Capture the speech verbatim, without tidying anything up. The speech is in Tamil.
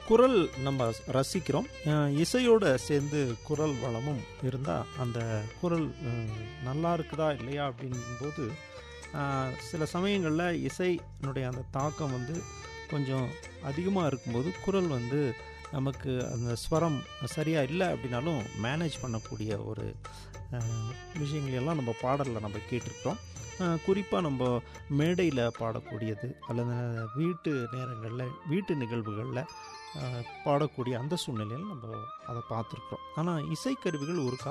குரல் நம்ம ரசிக்கிறோம். அ இசையோட சேர்ந்து குரல் வளமும் இருந்தா, அந்த குரல் அ நல்லா இருக்குதா இல்லையா அப்படிங்கும்போது, அ சில சமயங்கள்ல இசையினுடைய அந்த தாக்கம் வந்து கொஞ்சம் அதிகமா இருக்கும்போது, குரல் வந்து நமக்கு அந்த ஸ்வரம் சரியா இல்ல அப்படின்னாலும் மேனேஜ் பண்ணக்கூடிய ஒரு அ விஷயங்கள் எல்லாம் நம்ம பாடல்ல நம்ம கேட்டிருக்கிறோம். அ குறிப்பா நம்ப மேடையில பாடக்கூடியது அல்லது வீட்டு நேரங்கள்ல, வீட்டு நிகழ்வுகள்ல அ பாடக்கூடிய அந்த சூழ்நிலையில நம்ப அத பார்த்துருக்குறோம். ஆனா இசைக்கருவிகள் ஒரு